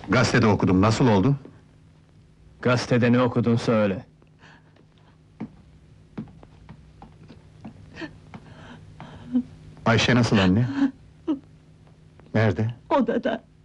Gazetede okudum, nasıl oldu? Gazetede ne okudun söyle. Ayşe nasıl anne? Nerede? Odada.